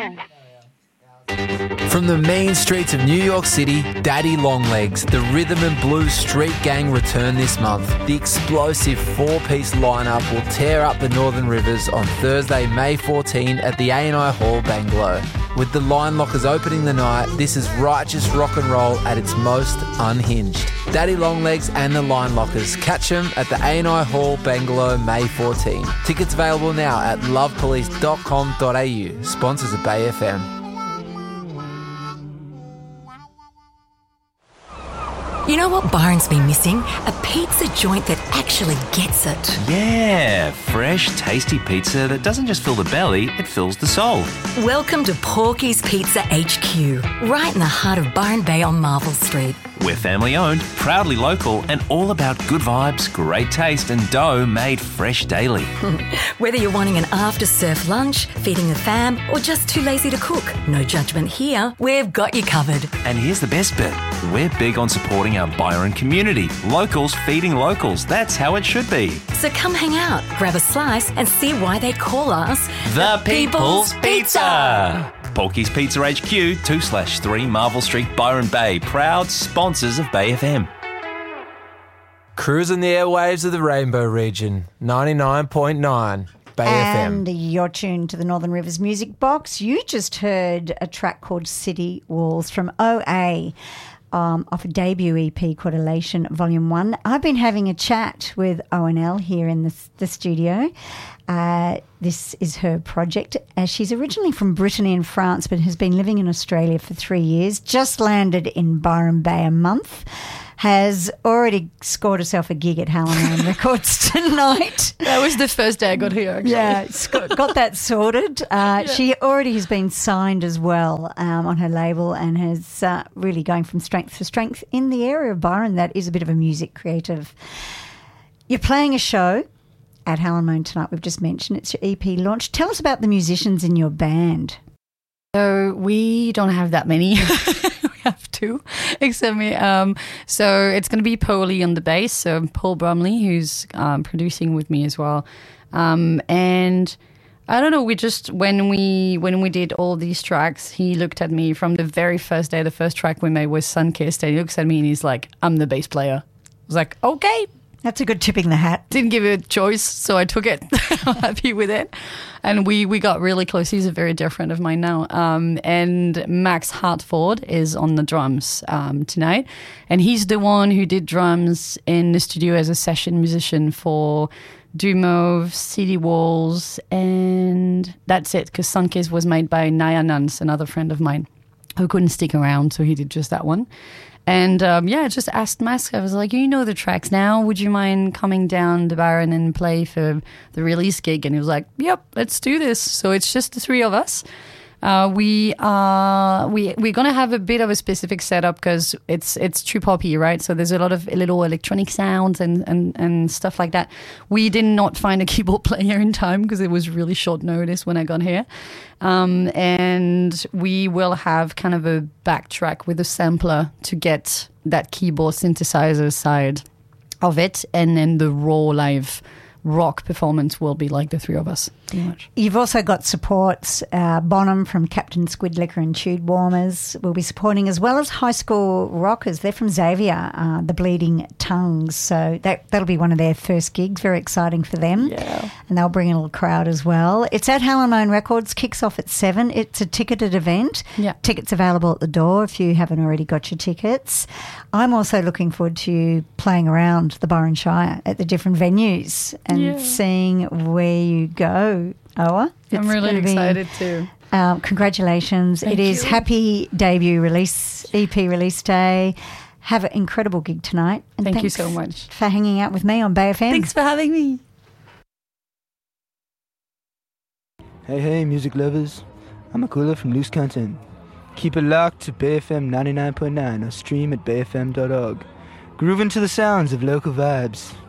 From the mean streets of New York City, Daddy Longlegs, the rhythm and blues street gang return this month. The explosive four-piece lineup will tear up the Northern Rivers on Thursday, May 14 at the A&I Hall, Bangalow. With the Line Lockers opening the night, this is righteous rock and roll at its most unhinged. Daddy Longlegs and the Line Lockers. Catch them at the A&I Hall, Bangalow, May 14. Tickets available now at lovepolice.com.au. Sponsors of Bay FM. You know what Byron's been missing? A pizza joint that actually gets it. Yeah, fresh, tasty pizza that doesn't just fill the belly, it fills the soul. Welcome to Porky's Pizza HQ, right in the heart of Byron Bay on Marvel Street. We're family owned, proudly local, and all about good vibes, great taste, and dough made fresh daily. Whether you're wanting an after-surf lunch, feeding the fam, or just too lazy to cook, no judgment here. We've got you covered. And here's the best bit. We're big on supporting our Byron community. Locals feeding locals. That's how it should be. So come hang out, grab a slice, and see why they call us The People's Pizza. Porky's Pizza HQ, 2/3 Marvel Street, Byron Bay. Proud sponsors of Bay FM. Cruising the airwaves of the Rainbow region, 99.9 Bay And FM. you're tuned to the Northern Rivers Music Box. You just heard a track called City Walls from OA. Off a debut EP called Elation Volume 1. I've been having a chat with ONL here in the studio. This is her project. She's originally from Brittany in France but has been living in Australia for 3 years, just landed in Byron Bay a month, has already scored herself a gig at Halloran Records tonight. That was the first day I got here, actually. Yeah, got that sorted. She already has been signed as well on her label and has really going from strength to strength in the area of Byron. That is a bit of a music creative. You're playing a show at Halloran tonight, we've just mentioned. It's your EP launch. Tell us about the musicians in your band. So we don't have that many. We have two, except me. So it's going to be Paulie on the bass, so Paul Brumley, who's producing with me as well. And I don't know, we just, when we did all these tracks, he looked at me from the very first day. The first track we made was Sunkissed, and he looks at me and he's like, I'm the bass player. I was like, okay. That's a good tipping the hat. Didn't give it a choice, so I took it. I'm happy with it. And we got really close. He's a very dear friend of mine now. And Max Hartford is on the drums tonight. And he's the one who did drums in the studio as a session musician for Dumove, City Walls, and that's it, because Sunkissed was made by Naya Nuns, another friend of mine, who couldn't stick around, so he did just that one. And I just asked Max, I was like, you know the tracks now, would you mind coming down to Byron and play for the release gig? And he was like, yep, let's do this. So it's just the three of us. We're gonna have a bit of a specific setup because it's true poppy, right? So there's a lot of little electronic sounds and stuff like that. We did not find a keyboard player in time because it was really short notice when I got here. And we will have kind of a backtrack with a sampler to get that keyboard synthesizer side of it, and then the raw live rock performance will be like the three of us, pretty much. You've also got supports. Bonham from Captain Squid Liquor and Chewed Warmers will be supporting, as well as High School Rockers. They're from Xavier, the Bleeding Tongues. So that'll be one of their first gigs. Very exciting for them. Yeah. And they'll bring in a little crowd as well. It's at Halloran Records, kicks off at 7. It's a ticketed event. Yeah. Tickets available at the door if you haven't already got your tickets. I'm also looking forward to you playing around the Byron Shire at the different veneus and seeing where you go, Oa. I'm really excited too. Congratulations. Thank it is you. happy debut release, EP release day. Have an incredible gig tonight. And Thank you thanks so much for hanging out with me on Bay FM. Thanks for having me. Hey, music lovers. I'm Akula from Loose Canton. Keep it locked to Bay FM 99.9 or stream at bayfm.org. Grooving to the sounds of local vibes.